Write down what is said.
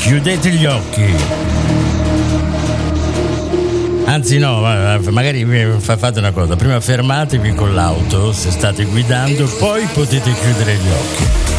Chiudete gli occhi. Anzi no, magari fate una cosa, prima fermatevi con l'auto se state guidando, poi potete chiudere gli occhi.